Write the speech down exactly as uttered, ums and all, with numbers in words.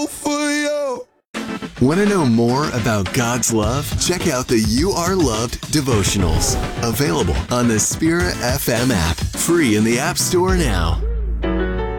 For you. Want to know more about God's love? Check out the You Are Loved devotionals. Available on the Spirit F M app. Free in the App Store now.